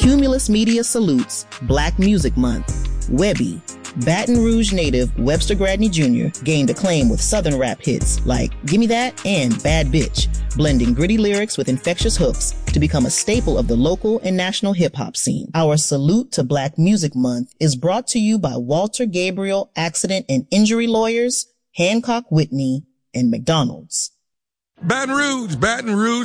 Cumulus Media salutes Black Music Month. Webby, Baton Rouge native Webster Gradney Jr. gained acclaim with Southern rap hits like Gimme That and Bad Bitch, blending gritty lyrics with infectious hooks to become a staple of the local and national hip-hop scene. Our salute to Black Music Month is brought to you by Walter Gabriel Accident and Injury Lawyers, Hancock Whitney, and McDonald's. Baton Rouge.